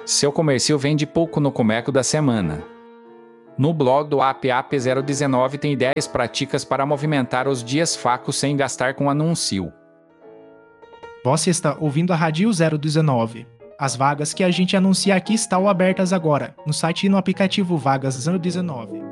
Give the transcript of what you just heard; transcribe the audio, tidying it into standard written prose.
Seu comércio vende pouco no Comeco da semana. No blog do APAP019 tem ideias práticas para movimentar os dias fracos sem gastar com anúncio. Você está ouvindo a Rádio 019. As vagas que a gente anuncia aqui estão abertas agora, no site e no aplicativo Vagas 019.